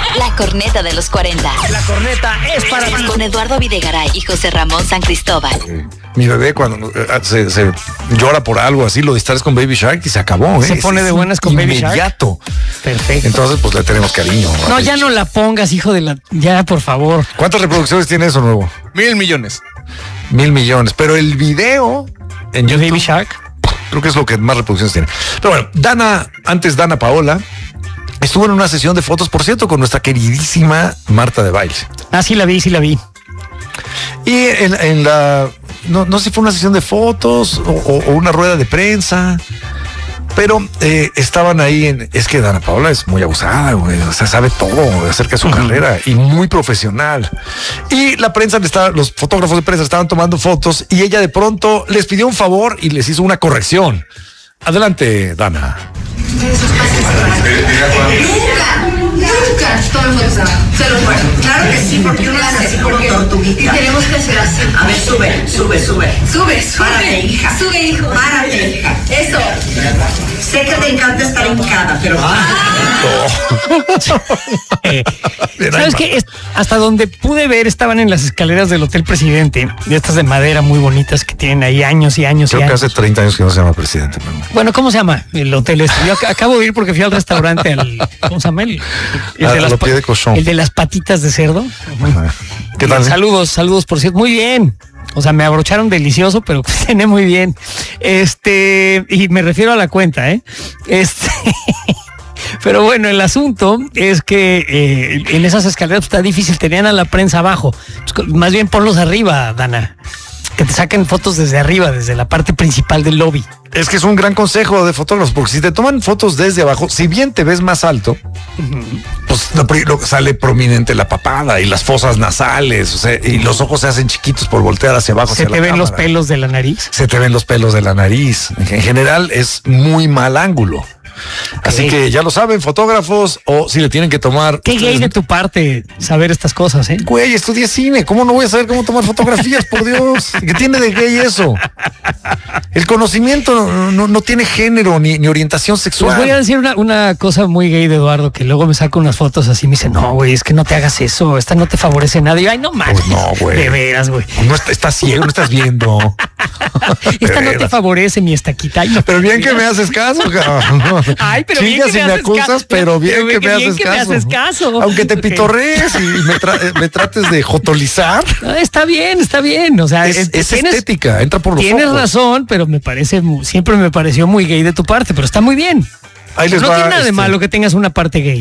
La corneta de los 40. La corneta es para ti. Con Eduardo Videgaray y José Ramón San Cristóbal. Mi bebé cuando se llora por algo así, lo distraes con Baby Shark y se acabó. Se pone de buenas con Baby Shark. Inmediato. Perfecto. Entonces, pues le tenemos cariño. No, ya no la pongas, hijo de la... Ya, por favor. ¿Cuántas reproducciones tiene eso nuevo? 1,000 millones. 1,000 millones. Pero el video en YouTube, Baby Shark, creo que es lo que más reproducciones tiene. Pero bueno, Dana Paola, estuvo en una sesión de fotos, por cierto, con nuestra queridísima Marta de Baile. Ah, sí la vi. Y en la... No sé si fue una sesión de fotos o una rueda de prensa, pero estaban ahí es que Dana Paola es muy abusada, güey. O sea, sabe todo acerca de su carrera y muy profesional. Y la prensa los fotógrafos de prensa estaban tomando fotos y ella de pronto les pidió un favor y les hizo una corrección. Adelante, Dana. Nunca tomen fotos abajo. Se lo juro. Claro que sí, porque uno hace así como tortuguita. Y tenemos que hacer así. A ver, sube. Párate, hija. Sube, hijo. Párate, hija. Eso. Sé que te encanta estar hincada, pero... ¿Sabes qué? Hasta donde pude ver estaban en las escaleras del Hotel Presidente, de estas de madera muy bonitas que tienen ahí años y años. Creo y que años. hace 30 años que no se llama Presidente. Pero... Bueno, ¿cómo se llama el hotel este? Yo acabo de ir porque fui al restaurante, ¿cómo se llama? El de las patitas de cerdo. ¿Qué tal? Saludos, por cierto. Muy bien. O sea, me abrocharon delicioso, pero cené muy bien. Y me refiero a la cuenta, ¿eh? Pero bueno, el asunto es que en esas escaleras está difícil, tenían a la prensa abajo. Más bien ponlos arriba, Dana. Que te saquen fotos desde arriba, desde la parte principal del lobby. Es que es un gran consejo de fotógrafos, porque si te toman fotos desde abajo, si bien te ves más alto, pues sale prominente la papada y las fosas nasales, o sea, y los ojos se hacen chiquitos por voltear hacia abajo. ¿Se te ven los pelos de la nariz? Se te ven los pelos de la nariz. En general es muy mal ángulo. Así que ya lo saben, fotógrafos, o si le tienen que tomar... Qué gay de tu parte saber estas cosas, ¿eh? Güey, estudié cine, ¿cómo no voy a saber cómo tomar fotografías, por Dios? ¿Qué tiene de gay eso? El conocimiento no tiene género ni orientación sexual. Les voy a decir una cosa muy gay de Eduardo, que luego me saca unas fotos así y me dice, no, güey, es que no te hagas eso, esta no te favorece nada. Y yo, ay, no manches. Pues no, güey. De veras, güey. No estás ciego, no estás viendo. Esta no te favorece mi estaquita. Ay, no. Pero bien que me haces caso, cabrón. Ay, pero bien chingas que y me acusas, pero bien que me haces caso. Aunque te pitorrees y me trates de jotolizar. No, está bien. O sea, es estética, entra por los ojos. Tienes razón, pero siempre me pareció muy gay de tu parte, pero está muy bien. Ahí les no va, tiene nada de malo que tengas una parte gay.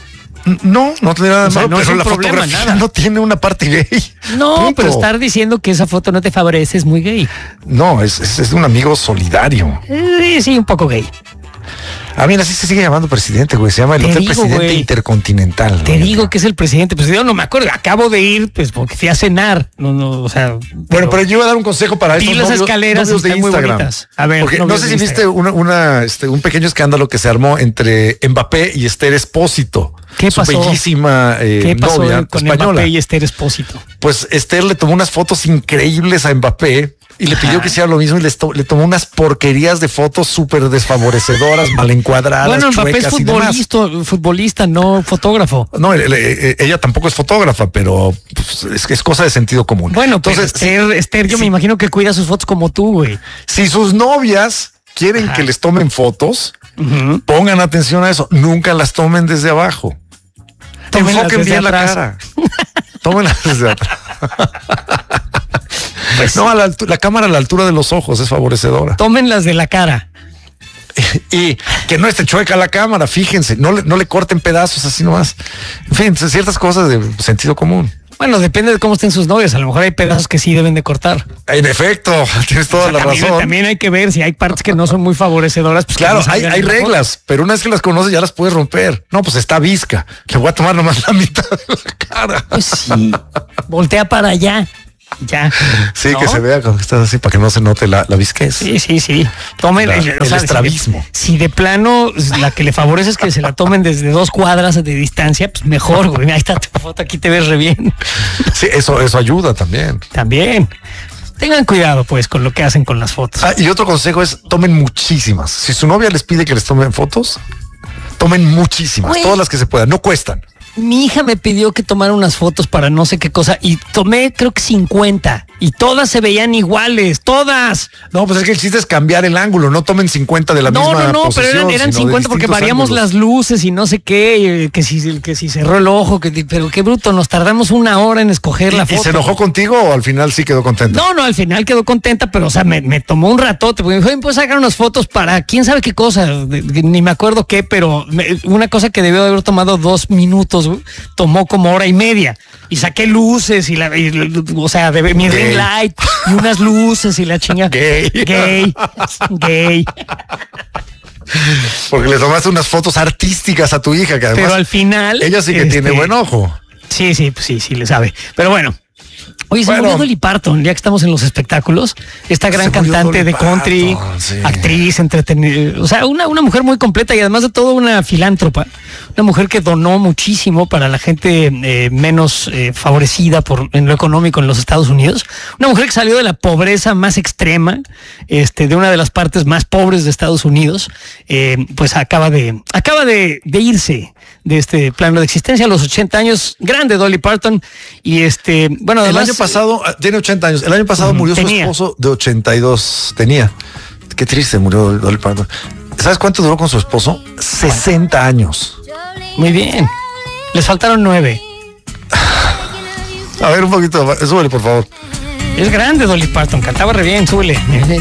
No tiene nada de malo, no pero es la problema, fotografía nada. no tiene una parte gay. No, Punto. pero estar diciendo que esa foto no te favorece es muy gay. No, es un amigo solidario. Sí, un poco gay. Mira, así se sigue llamando presidente, güey. Se llama el Hotel Presidente Intercontinental. Te digo que es el presidente. Pues yo no me acuerdo. Acabo de ir, pues, porque fui a cenar. O sea. Bueno, pero yo iba a dar un consejo para estos las escaleras novios de están muy Instagram. bonitas. A ver, porque no sé si viste un pequeño escándalo que se armó entre Mbappé y Esther Espósito. ¿Qué pasó? Su bellísima ¿Qué pasó novia con española. Mbappé y Esther Espósito? Pues Esther le tomó unas fotos increíbles a Mbappé y le pidió que hiciera lo mismo y le tomó unas porquerías de fotos súper desfavorecedoras, mal encuadradas. Bueno, Mbappé es futbolista, no fotógrafo. No, ella tampoco es fotógrafa, pero pues, es cosa de sentido común. Bueno, entonces Esther, yo me imagino que cuida sus fotos como tú, güey. Si sus novias quieren que les tomen fotos, pongan atención a eso. Nunca las tomen desde abajo. Enfoquen bien la cara. Tómenlas desde atrás. Pues, no, la cámara a la altura de los ojos es favorecedora. Tómenlas de la cara. Y que no esté chueca la cámara, fíjense, no le corten pedazos así nomás. En fin, ciertas cosas de sentido común. Bueno, depende de cómo estén sus novios. A lo mejor hay pedazos que sí deben de cortar. En efecto, tienes toda la razón. También hay que ver si hay partes que no son muy favorecedoras. Pues claro, hay reglas, pero una vez que las conoces ya las puedes romper. No, pues está visca. Le voy a tomar nomás la mitad de la cara. Pues sí, voltea para allá. Ya. Sí, ¿no? Que se vea cuando estás así para que no se note la visquez. Sí. Tomen el estrabismo. Si de plano la que le favorece es que se la tomen desde 2 cuadras de distancia, pues mejor, güey. Ahí está tu foto, aquí te ves re bien. Sí, eso ayuda también. También. Tengan cuidado, pues, con lo que hacen con las fotos. Y otro consejo es tomen muchísimas. Si su novia les pide que les tomen fotos, tomen muchísimas, todas las que se puedan. No cuestan. mi hija me pidió que tomara unas fotos para no sé qué cosa y tomé creo que 50 y todas se veían iguales, todas. No, pues es que el chiste es cambiar el ángulo, no tomen 50 de la misma No, posición, pero eran sino de 50 porque distintos variamos ángulos. las luces y no sé qué, que si cerró el ojo, pero qué bruto, nos tardamos 1 hora en escoger la ¿Y foto. se enojó contigo o al final sí quedó contenta? No, al final quedó contenta, pero o sea, me tomó un ratote, porque me dijo, pues sacar unas fotos para quién sabe qué cosa, ni me acuerdo qué, pero una cosa que debió de haber tomado 2 minutos, tomó como 1:30. Y saqué luces o sea, mi ring light y unas luces y la chinga. Gay. Porque le tomaste unas fotos artísticas a tu hija, que además Pero al final. ella sí que tiene buen ojo. Sí, le sabe. Pero bueno. Oye, se murió Dolly Parton, ya que estamos en los espectáculos. Esta gran cantante de country, sí. actriz, entretenida. O sea, una mujer muy completa y además de todo una filántropa. Una mujer que donó muchísimo para la gente menos favorecida en lo económico en los Estados Unidos. Una mujer que salió de la pobreza más extrema, de una de las partes más pobres de Estados Unidos. Pues acaba de irse de este plano de existencia a los 80 años. Grande Dolly Parton. Y bueno, además, el año pasado, tiene 80 años. El año pasado murió su esposo de 82. Tenía. Qué triste, murió Dolly Parton. ¿Sabes cuánto duró con su esposo? 60 años. Muy bien. Les faltaron 9. A ver, un poquito. Súbele, por favor. Es grande Dolly Parton. Cantaba re bien. Súbele.